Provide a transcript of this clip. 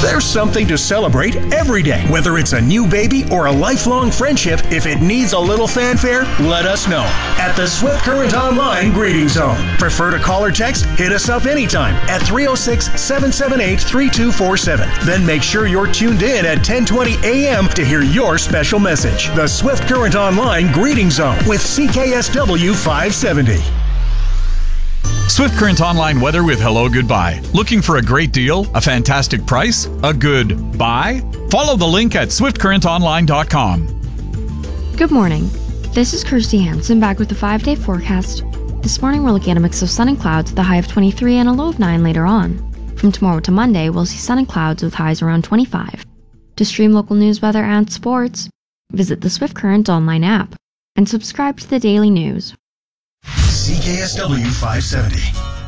There's something to celebrate every day. Whether it's a new baby or a lifelong friendship, if it needs a little fanfare, let us know. At the Swift Current Online Greeting Zone. Prefer to call or text? Hit us up anytime at 306-778-3247. Then make sure you're tuned in at 10:20 a.m. to hear your special message. The Swift Current Online Greeting Zone with CKSW 570. Swift Current Online weather with Hello Goodbye. Looking for a great deal? A fantastic price? A good buy? Follow the link at swiftcurrentonline.com. Good morning. This is Kirsty Hansen back with the 5-day forecast. This morning we're looking at a mix of sun and clouds with a high of 23 and a low of 9 later on. From tomorrow to Monday, we'll see sun and clouds with highs around 25. To stream local news, weather, and sports, visit the Swift Current Online app and subscribe to the daily news. CKSW 570.